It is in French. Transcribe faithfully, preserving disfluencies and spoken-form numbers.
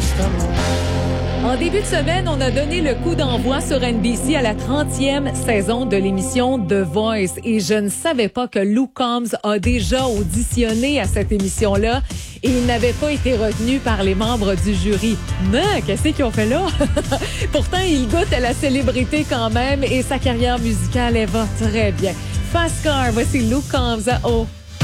En début de semaine, on a donné le coup d'envoi sur N B C à la trentième saison de l'émission The Voice. Et je ne savais pas que Luke Combs a déjà auditionné à cette émission-là et il n'avait pas été retenu par les membres du jury. Mais qu'est-ce qu'ils ont fait là? Pourtant, il goûte à la célébrité quand même et sa carrière musicale, elle va très bien. Fast Car, voici Luke Combs. Oh!